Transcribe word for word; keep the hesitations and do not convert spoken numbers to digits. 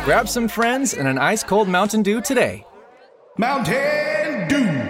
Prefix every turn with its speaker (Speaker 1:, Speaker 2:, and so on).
Speaker 1: Grab some friends and an ice cold Mountain Dew today.
Speaker 2: Mountain Dew!